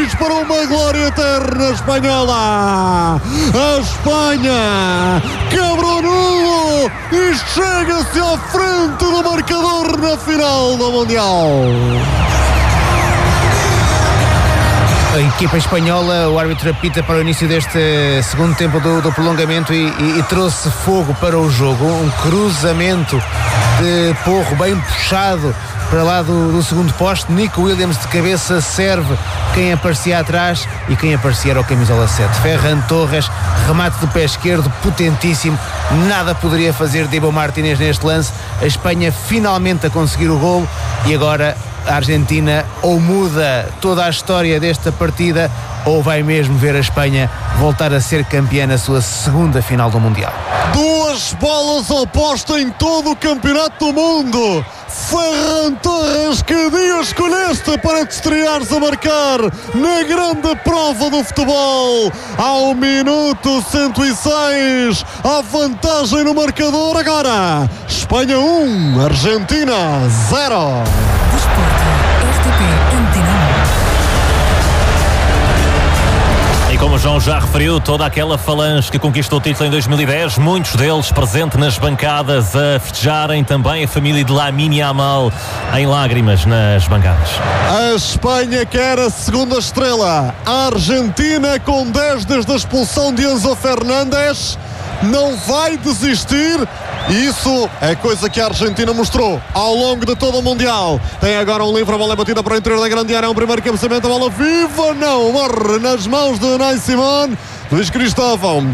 2 para uma glória eterna espanhola. A Espanha quebrou nulo e chega-se à frente do marcador na final do Mundial. A equipa espanhola, o árbitro apita para o início deste segundo tempo do prolongamento e trouxe fogo para o jogo. Um cruzamento de Porro bem puxado para lá do segundo poste. Nico Williams de cabeça serve quem aparecia atrás e quem aparecia era o camisola 7. Ferran Torres, remate de pé esquerdo potentíssimo. Nada poderia fazer Dibu Martínez neste lance. A Espanha finalmente a conseguir o golo e agora a Argentina ou muda toda a história desta partida ou vai mesmo ver a Espanha voltar a ser campeã na sua segunda final do Mundial. 2 bolas ao posto em todo o campeonato do mundo. Ferran Torres, que dia escolheste para te estreares a marcar na grande prova do futebol? Ao minuto 106, a vantagem no marcador agora. Espanha 1, Argentina 0. E como o João já referiu, toda aquela falange que conquistou o título em 2010, muitos deles presentes nas bancadas a festejarem, também a família de Lamine Yamal em lágrimas nas bancadas. A Espanha quer a segunda estrela. A Argentina, com 10 desde a expulsão de Enzo Fernández, não vai desistir. E isso é coisa que a Argentina mostrou ao longo de todo o Mundial. Tem agora um livre, a bola é batida para o interior da grande área, um primeiro cabeçamento, a bola viva, não, morre nas mãos de Unai Simón. Luís Cristóvão.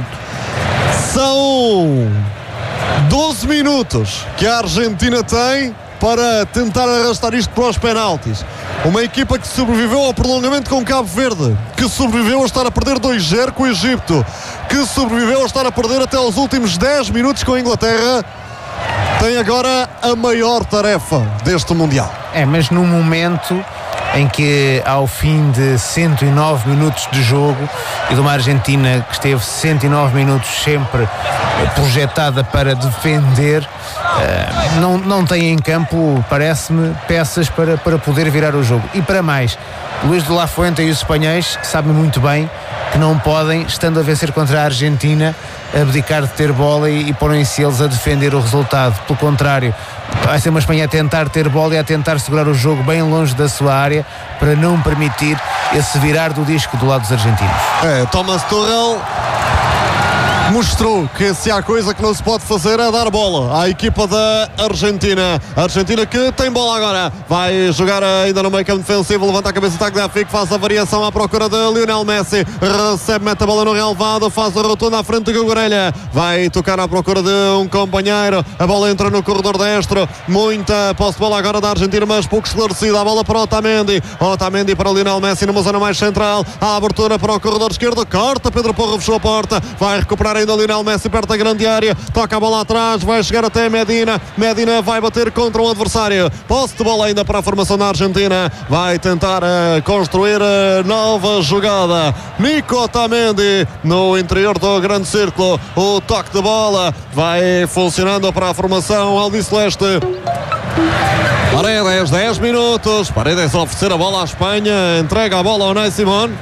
São 12 minutos que a Argentina tem para tentar arrastar isto para os penaltis. Uma equipa que sobreviveu ao prolongamento com Cabo Verde, que sobreviveu a estar a perder 2-0 com o Egito, que sobreviveu a estar a perder até os últimos 10 minutos com a Inglaterra, tem agora a maior tarefa deste Mundial. Mas num momento em que, ao fim de 109 minutos de jogo e de uma Argentina que esteve 109 minutos sempre projetada para defender, não tem em campo, parece-me, peças para poder virar o jogo. E para mais, Luís de la Fuente e os espanhóis sabem muito bem que não podem, estando a vencer contra a Argentina, abdicar de ter bola e porem-se eles a defender o resultado. Pelo contrário, vai ser uma Espanha a tentar ter bola e a tentar segurar o jogo bem longe da sua área para não permitir esse virar do disco do lado dos argentinos. Thomas Tuchel mostrou que se há coisa que não se pode fazer é dar bola à equipa da Argentina. A Argentina que tem bola agora, vai jogar ainda no meio campo defensivo, levanta a cabeça, Tagliafico, faz a variação à procura de Lionel Messi, recebe, mete a bola no relvado, faz a rotunda à frente de Gugurelha, vai tocar à procura de um companheiro, a bola entra no corredor destro, muita posse de bola agora da Argentina, mas pouco esclarecida, a bola para Otamendi para Lionel Messi numa zona mais central, a abertura para o corredor esquerdo, corta, Pedro Porro fechou a porta, vai recuperar ainda Lionel Messi perto da grande área, toca a bola atrás, vai chegar até Medina vai bater contra um adversário, posse de bola ainda para a formação da Argentina, vai tentar construir nova jogada, Nico Otamendi no interior do grande círculo, o toque de bola vai funcionando para a formação albiceleste. Paredes, 10 minutos, Paredes a oferecer a bola à Espanha, entrega a bola ao Unai Simón.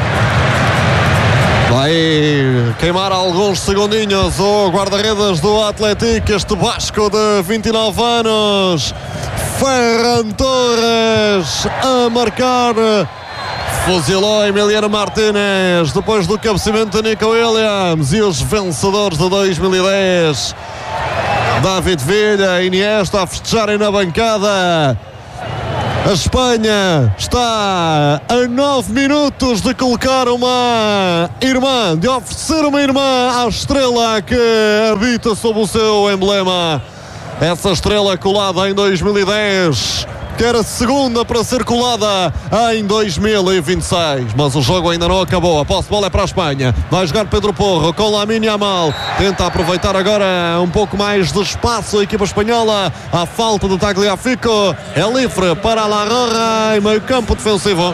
Vai queimar alguns segundinhos o guarda-redes do Atlético, este basco de 29 anos, Ferran Torres a marcar. Fuzilou Emiliano Martínez depois do cabeceamento de Nico Williams. E os vencedores de 2010, David Villa e Iniesta, a festejarem na bancada. A Espanha está a 9 minutos de colocar de oferecer uma irmã à estrela que habita sob o seu emblema. Essa estrela colada em 2010 quer a segunda para ser colada em 2026. Mas o jogo ainda não acabou. A posse de bola é para a Espanha. Vai jogar Pedro Porro com Lamine Yamal. Tenta aproveitar agora um pouco mais de espaço a equipa espanhola. A falta do Tagliafico é livre para La Roja em meio campo defensivo.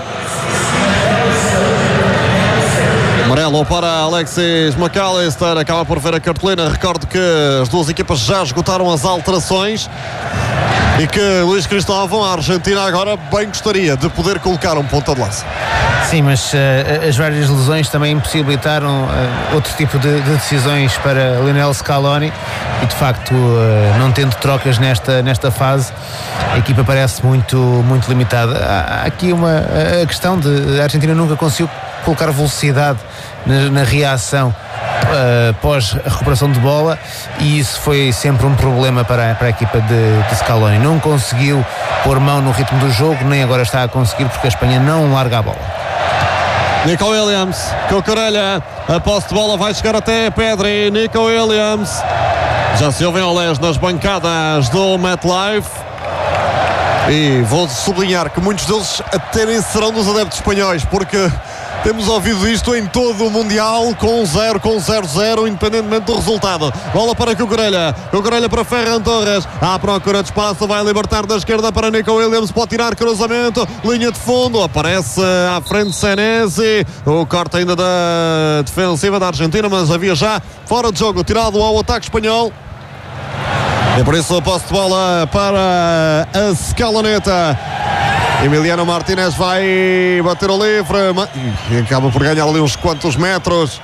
Amarelo para Alexis McAllister, acaba por ver a cartolina. Recordo que as duas equipas já esgotaram as alterações e que Luís Cristóvão, a Argentina agora bem gostaria de poder colocar um ponta de lança. Sim, mas as várias lesões também impossibilitaram outro tipo de decisões para Lionel Scaloni e de facto não tendo trocas nesta fase, a equipa parece muito limitada. Há aqui a questão de a Argentina nunca conseguiu colocar velocidade na reação pós a recuperação de bola, e isso foi sempre um problema para a equipa de Scaloni. Não conseguiu pôr mão no ritmo do jogo, nem agora está a conseguir, porque a Espanha não larga a bola. Nico Williams, Cucurella, a posse de bola vai chegar até Pedri. Nico Williams, já se ouvem olés nas bancadas do MetLife. E vou sublinhar que muitos deles até nem serão dos adeptos espanhóis, porque temos ouvido isto em todo o Mundial, com 0, com 0-0, independentemente do resultado. Bola para Cucurella, Cucurella para Ferran Torres, à procura de espaço, vai libertar da esquerda para Nico Williams, pode tirar cruzamento, linha de fundo, aparece à frente Senesi, o corte ainda da defensiva da Argentina, mas havia já fora de jogo, tirado ao ataque espanhol. E por isso a posse de bola para a Scaloneta. Emiliano Martínez vai bater o livre e acaba por ganhar ali uns quantos metros.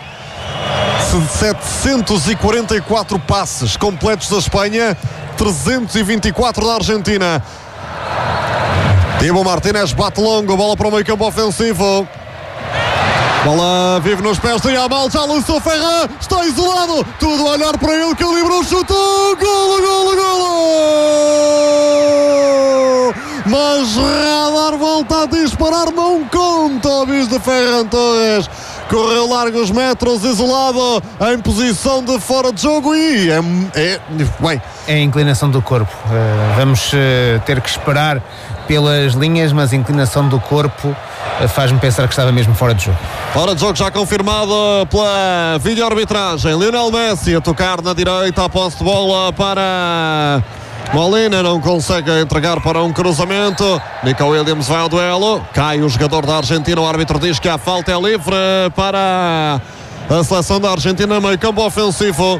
744 passes completos da Espanha, 324 da Argentina. Dibu Martínez bate longo, bola para o meio campo ofensivo. Bola vive nos pés de Yamal, já lançou Ferran, está isolado, tudo a olhar para ele, calibrou o chute, golo! Mas Radar volta a disparar, não conta o bis de Ferran Torres. Correu largos metros, isolado, em posição de fora de jogo e bem. É a inclinação do corpo. Vamos ter que esperar pelas linhas, mas a inclinação do corpo faz-me pensar que estava mesmo fora de jogo. Fora de jogo já confirmado pela vídeo-arbitragem. Lionel Messi a tocar na direita, a posse de bola para Molina, não consegue entregar para um cruzamento. Nico Williams vai ao duelo, cai o jogador da Argentina, o árbitro diz que a falta é livre para a seleção da Argentina, meio campo ofensivo.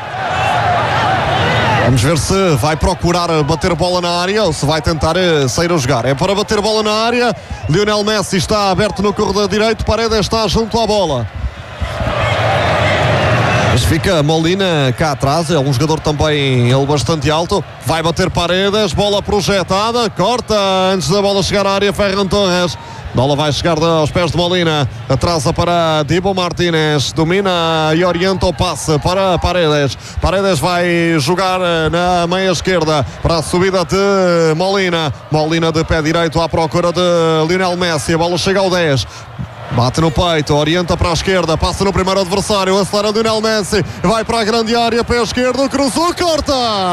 Vamos ver se vai procurar bater bola na área ou se vai tentar sair a jogar. É para bater bola na área. Lionel Messi está aberto no corredor direito, Paredes está junto à bola. Mas fica Molina cá atrás, é um jogador também ele bastante alto. Vai bater Paredes, bola projetada, corta antes da bola chegar à área Ferran Torres. Bola vai chegar aos pés de Molina, atrasa para Dibu Martínez, domina e orienta o passe para Paredes. Paredes vai jogar na meia esquerda para a subida de Molina. Molina de pé direito à procura de Lionel Messi, a bola chega ao 10. Bate no peito, orienta para a esquerda, passa no primeiro adversário, acelera Lionel Messi, vai para a grande área, pé esquerdo, cruzou, corta!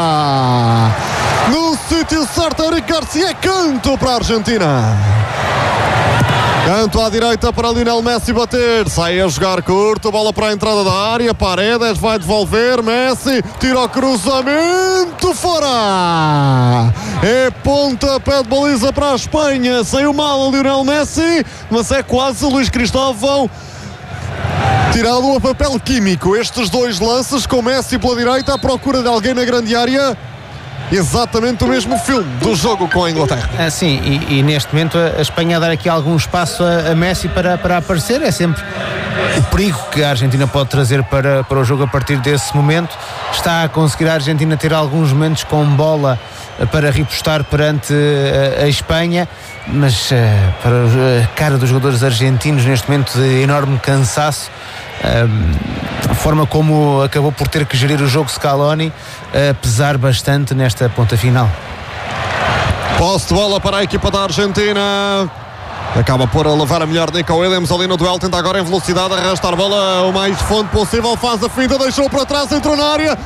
No sítio certo, Eric Garcia, canto para a Argentina. Canto à direita para Lionel Messi bater, sai a jogar curto, bola para a entrada da área, Paredes vai devolver, Messi tira o cruzamento, fora! É pontapé de baliza para a Espanha, saiu mal a Lionel Messi, mas é quase Luís Cristóvão tirado a papel químico. Estes dois lances com Messi pela direita à procura de alguém na grande área. Exatamente o mesmo filme do jogo com a Inglaterra. Sim, e neste momento a Espanha a dar aqui algum espaço a Messi para aparecer. É sempre o perigo que a Argentina pode trazer para o jogo a partir desse momento. Está a conseguir a Argentina ter alguns momentos com bola para repostar perante a Espanha, mas para a cara dos jogadores argentinos neste momento de enorme cansaço, a forma como acabou por ter que gerir o jogo Scaloni a pesar bastante nesta ponta final. Posse de bola para a equipa da Argentina, acaba por levar a melhor Nico Williams ali no duelo, tenta agora em velocidade arrastar a bola o mais fundo possível, faz a finta, deixou para trás, entrou na área.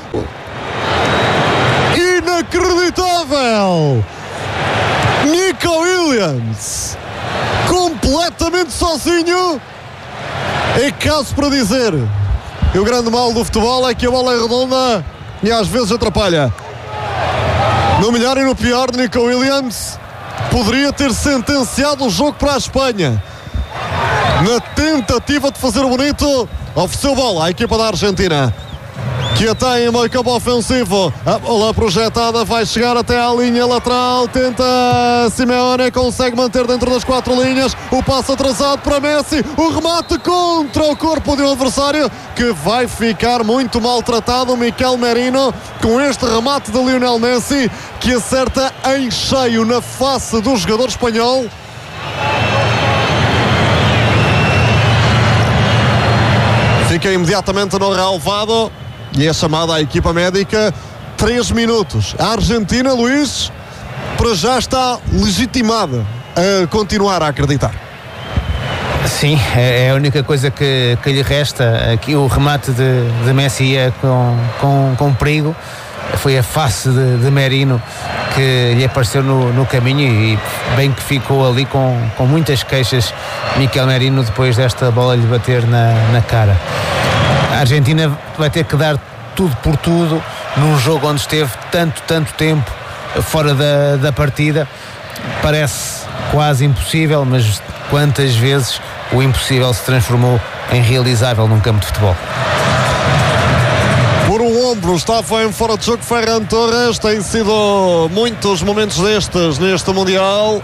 Inacreditável! Nico Williams completamente sozinho. É caso para dizer que o grande mal do futebol é que a bola é redonda e às vezes atrapalha. No melhor e no pior de Nico Williams, poderia ter sentenciado o jogo para a Espanha. Na tentativa de fazer o bonito, ofereceu bola à equipa da Argentina, que a tem em meio campo ofensivo. A bola projetada vai chegar até à linha lateral. Tenta Simeone, consegue manter dentro das 4 linhas. O passo atrasado para Messi. O remate contra o corpo de um adversário que vai ficar muito maltratado. O Mikel Merino com este remate de Lionel Messi, que acerta em cheio na face do jogador espanhol. Fica imediatamente no relvado e é chamada à equipa médica. 3 minutos. A Argentina, Luís, para já está legitimada a continuar a acreditar. Sim, é a única coisa que lhe resta. Aqui o remate de Messi ia com perigo. Foi a face de Merino que lhe apareceu no caminho e bem que ficou ali com muitas queixas Mikel Merino depois desta bola lhe bater na cara. A Argentina vai ter que dar tudo por tudo num jogo onde esteve tanto tempo fora da partida. Parece quase impossível, mas quantas vezes o impossível se transformou em realizável num campo de futebol. Por um ombro estava em fora de jogo Ferran Torres. Tem sido muitos momentos destes neste Mundial.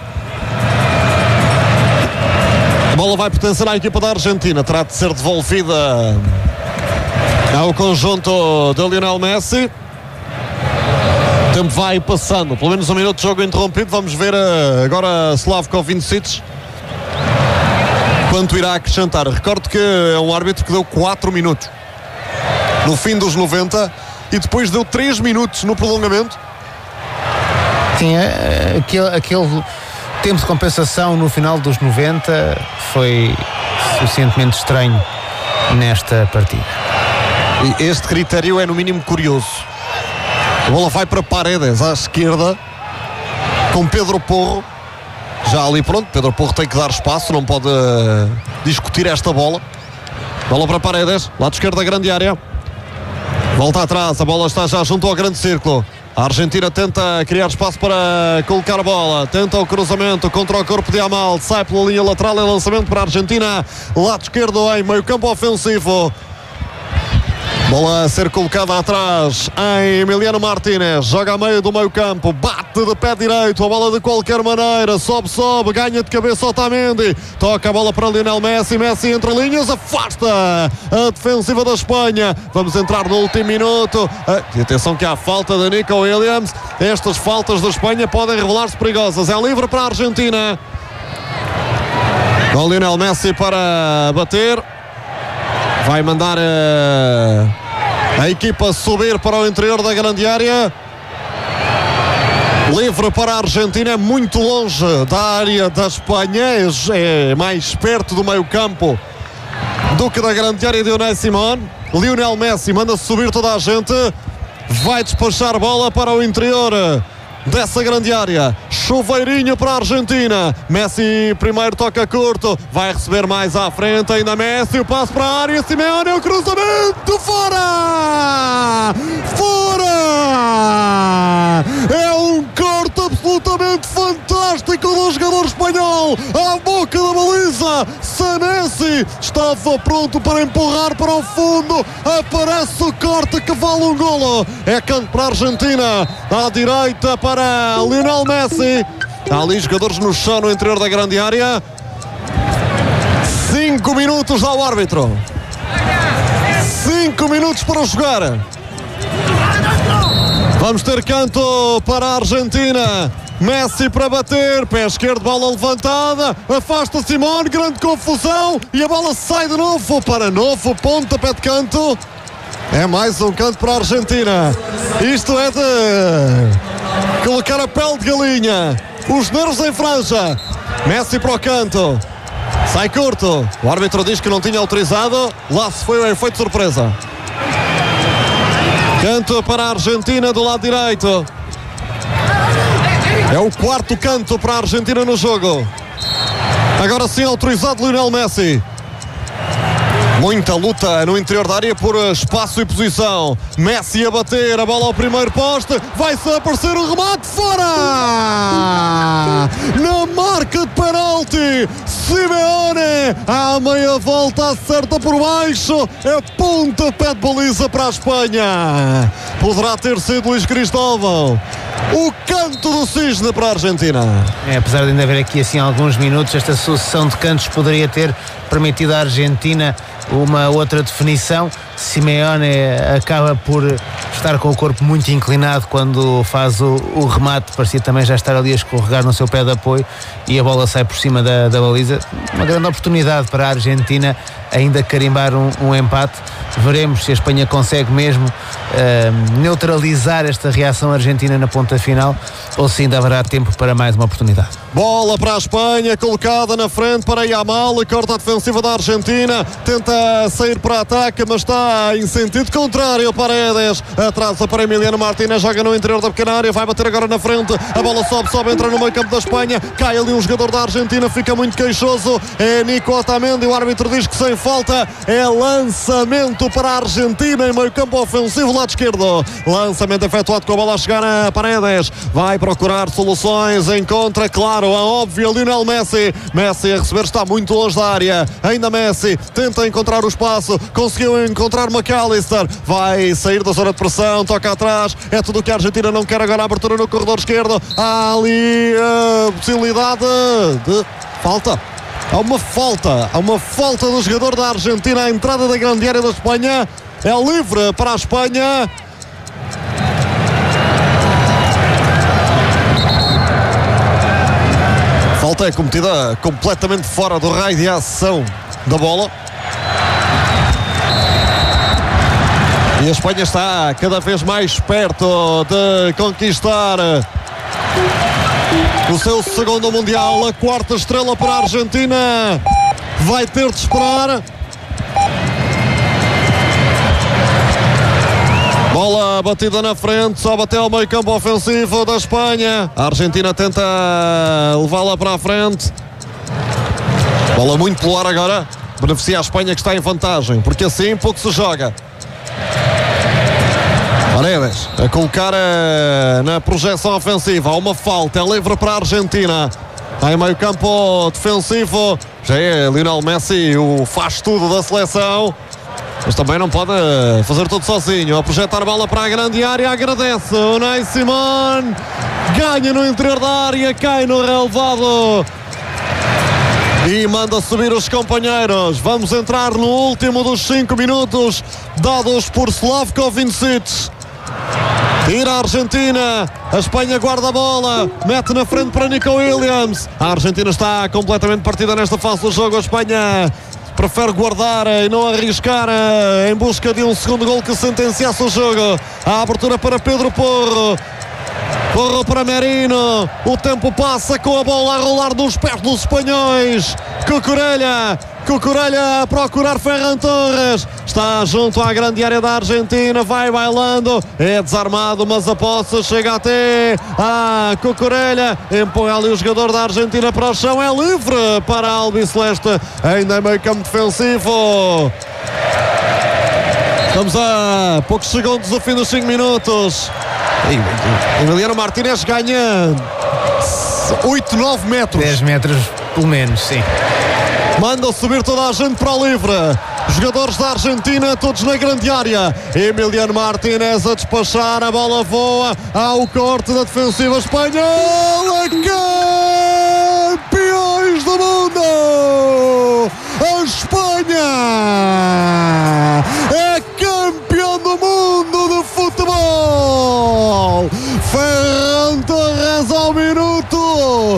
A bola vai pertencer à equipa da Argentina. Terá de ser devolvida ao conjunto de Lionel Messi. O tempo vai passando, pelo menos um minuto de jogo interrompido. Vamos ver agora Slavko Vincic quanto irá acrescentar. Recordo que é um árbitro que deu 4 minutos no fim dos 90 e depois deu 3 minutos no prolongamento. Sim, aquele tempo de compensação no final dos 90 foi suficientemente estranho nesta partida. E este critério é no mínimo curioso. A bola vai para Paredes à esquerda com Pedro Porro. Já ali pronto, Pedro Porro tem que dar espaço, não pode discutir esta bola. Bola para Paredes, lado esquerdo da grande área. Volta atrás, a bola está já junto ao grande círculo. A Argentina tenta criar espaço para colocar a bola. Tenta o cruzamento contra o corpo de Yamal. Sai pela linha lateral, é lançamento para a Argentina. Lado esquerdo em meio campo ofensivo. Bola a ser colocada atrás em Emiliano Martínez. Joga a meio do meio campo. Bate de pé direito. A bola de qualquer maneira. Sobe. Ganha de cabeça Otamendi. Toca a bola para Lionel Messi. Messi entre linhas. Afasta a defensiva da Espanha. Vamos entrar no último minuto. E atenção que há falta de Nico Williams. Estas faltas da Espanha podem revelar-se perigosas. É livre para a Argentina. Com Lionel Messi para bater. Vai mandar a equipa subir para o interior da grande área. Livre para a Argentina, é muito longe da área da Espanha, é mais perto do meio campo do que da grande área de Unai Simón. Lionel Messi manda subir toda a gente. Vai despachar bola para o interior dessa grande área. Chuveirinho para a Argentina. Messi primeiro toca curto. Vai receber mais à frente. Ainda Messi. O passo para a área. Simeone. O cruzamento. Fora! É um corte absolutamente fantástico do jogador espanhol. À boca da baliza. Senesi estava pronto para empurrar para o fundo. Aparece o corte que vale um golo. É canto para a Argentina. À direita para Lionel Messi. Há ali jogadores no chão no interior da grande área. 5 minutos ao árbitro. 5 minutos para jogar. Vamos ter canto para a Argentina. Messi para bater, pé esquerdo, bola levantada, afasta Simón, grande confusão e a bola sai de novo para novo pontapé de canto. É mais um canto para a Argentina. Isto é de colocar a pele de galinha. Os nervos em franja. Messi para o canto. Sai curto. O árbitro diz que não tinha autorizado. Lá se foi o efeito surpresa. Canto para a Argentina do lado direito. É o 4º canto para a Argentina no jogo. Agora sim autorizado Lionel Messi. Muita luta no interior da área por espaço e posição. Messi a bater, a bola ao primeiro poste, vai-se aparecer o remate, fora! Na marca de penalti, Simeone, à meia volta, acerta por baixo, é pontapé de baliza para a Espanha. Poderá ter sido Luís Cristóvão. O canto do cisne para a Argentina. Apesar de ainda haver aqui assim alguns minutos, esta sucessão de cantos poderia ter permitido à Argentina uma outra definição. Simeone acaba por estar com o corpo muito inclinado quando faz o remate, parecia também já estar ali a escorregar no seu pé de apoio e a bola sai por cima da baliza. Uma grande oportunidade para a Argentina ainda carimbar um empate. Veremos se a Espanha consegue mesmo neutralizar esta reação argentina na ponta final ou se ainda haverá tempo para mais uma oportunidade. Bola para a Espanha, colocada na frente para Yamal, corta a defensiva da Argentina, tenta sair para ataque, mas está em sentido contrário. Paredes atrasa para Emiliano Martínez, joga no interior da pequena área, vai bater agora na frente, a bola sobe, entra no meio campo da Espanha, cai ali um jogador da Argentina, fica muito queixoso, é Nico Otamendi, o árbitro diz que sem falta, é lançamento para a Argentina em meio campo ofensivo, lado esquerdo, lançamento efetuado com a bola a chegar a Paredes, vai procurar soluções, encontra, claro, a óbvia Lionel Messi a receber, está muito longe da área, ainda Messi, tenta encontrar o espaço, conseguiu encontrar McAllister, vai sair da zona de pressão, toca atrás, é tudo o que a Argentina não quer agora, a abertura no corredor esquerdo, há ali a possibilidade de falta. Há uma falta do jogador da Argentina à entrada da grande área da Espanha, é livre para a Espanha. Falta é cometida completamente fora do raio de ação da bola. E a Espanha está cada vez mais perto de conquistar o seu segundo Mundial. A quarta estrela para a Argentina. Vai ter de esperar. Bola batida na frente, sobe até ao meio campo ofensivo da Espanha. A Argentina tenta levá-la para a frente. Bola muito pelo ar agora. Beneficia a Espanha que está em vantagem, porque assim pouco se joga. Paredes a colocar na projeção ofensiva. Há uma falta, é livre para a Argentina. Em meio campo defensivo. Já é Lionel Messi o faz tudo da seleção. Mas também não pode fazer tudo sozinho. A projetar a bola para a grande área. Agradece o Unai Simón. Ganha no interior da área. Cai no relevado. E manda subir os companheiros. Vamos entrar no último dos 5 minutos dados por Slavko Vincic. Tira a Argentina, a Espanha guarda a bola, mete na frente para Nico Williams. A Argentina está completamente partida nesta fase do jogo. A Espanha prefere guardar e não arriscar em busca de um segundo gol que sentenciasse o jogo. A abertura para Pedro Porro. Porro para Merino. O tempo passa com a bola a rolar nos pés dos espanhóis. Cucurella a procurar Ferran Torres. Está junto à grande área da Argentina. Vai bailando. É desarmado, mas a posse chega até a Cucurella. Empurra ali o jogador da Argentina para o chão. É livre para a Albiceleste. Ainda em meio campo defensivo. Estamos a poucos segundos do fim dos 5 minutos. Emiliano Martínez ganha 8, 9 metros. 10 metros pelo menos, sim. Manda subir toda a gente para o livre. Jogadores da Argentina, todos na grande área. Emiliano Martínez a despachar, a bola voa ao corte da defensiva espanhola. Campeões do mundo! A Espanha é campeão do mundo de futebol. Ferran Torres ao minuto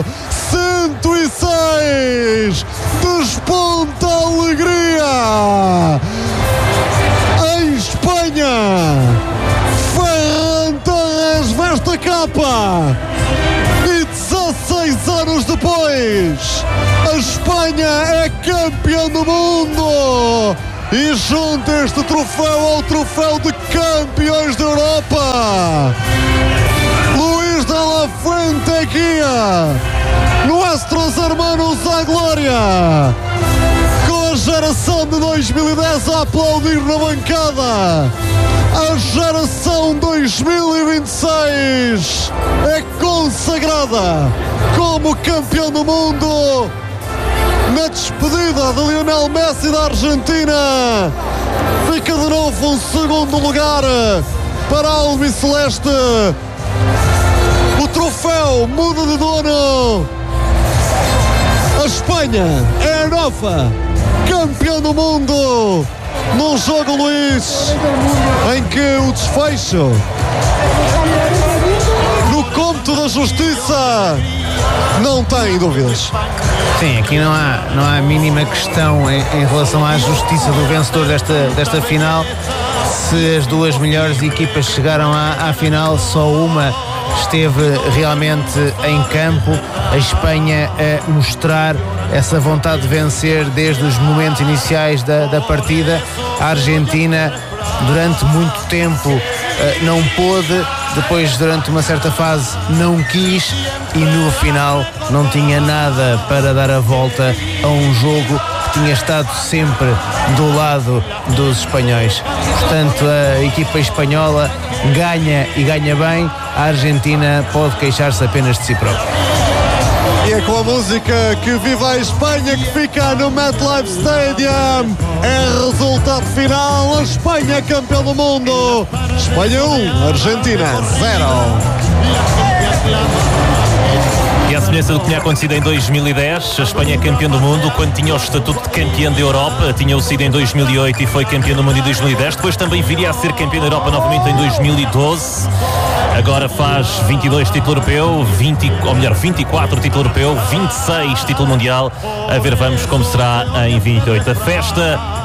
106. Desponta a alegria em Espanha. Ferran Torres veste a capa e 16 anos depois a Espanha é campeã do mundo e junta este troféu ao troféu de campeões da Europa. Luís de la Fuente guia. Nuestros hermanos da glória. a geração de 2010 a aplaudir na bancada. A geração 2026 é consagrada como campeão do mundo. Na despedida de Lionel Messi da Argentina, fica de novo um segundo lugar para a albiceleste. O troféu muda de dono. A Espanha é a nova campeã do mundo num jogo, Luís, em que o desfecho no cômputo da justiça não tem dúvidas. Sim, aqui não há a mínima questão em relação à justiça do vencedor desta final. Se as duas melhores equipas chegaram à final, só uma esteve realmente em campo. A Espanha a mostrar essa vontade de vencer desde os momentos iniciais da partida. A Argentina durante muito tempo não pôde, depois durante uma certa fase não quis e no final não tinha nada para dar a volta a um jogo que tinha estado sempre do lado dos espanhóis. Portanto, a equipa espanhola ganha e ganha bem. A Argentina pode queixar-se apenas de si própria. E é com a música que viva a Espanha que fica no MetLife Stadium. É resultado final: a Espanha campeão do mundo. Espanha 1, Argentina 0. E à semelhança do que tinha acontecido em 2010, a Espanha é campeã do mundo quando tinha o estatuto de campeã da Europa. Tinha-o sido em 2008 e foi campeã do mundo em 2010. Depois também viria a ser campeã da Europa novamente em 2012. Agora faz 22 título europeu, 24 título europeu, 26 título mundial. A ver, vamos como será em 28. A festa